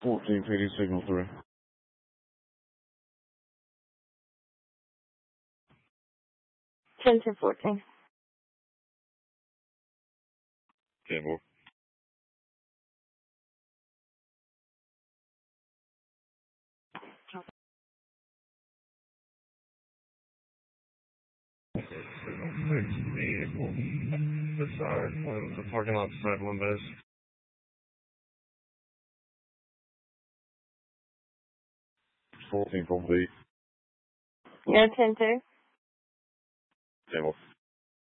14 PD signal 3. Ten to 14. 10-4. The parking lot beside one base. 14 from B. Yeah, 10-2. 10-4.